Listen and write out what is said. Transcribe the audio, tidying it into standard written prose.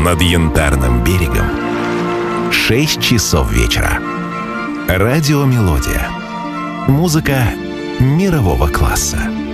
над Янтарным берегом. 6 часов вечера. Радио «Мелодия». Музыка мирового класса.